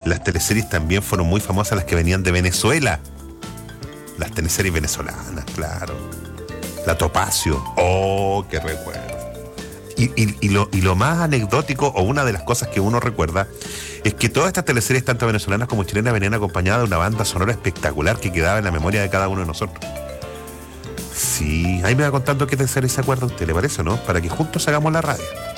las teleseries también fueron muy famosas, las que venían de Venezuela. Las teleseries venezolanas, claro. La Topacio. ¡Oh, qué recuerdo! Y lo más anecdótico, o una de las cosas que uno recuerda, es que todas estas teleseries, tanto venezolanas como chilenas, venían acompañadas de una banda sonora espectacular que quedaba en la memoria de cada uno de nosotros. Sí, ahí me va contando qué teleserie se acuerda usted, ¿le parece o no? Para que juntos hagamos la radio.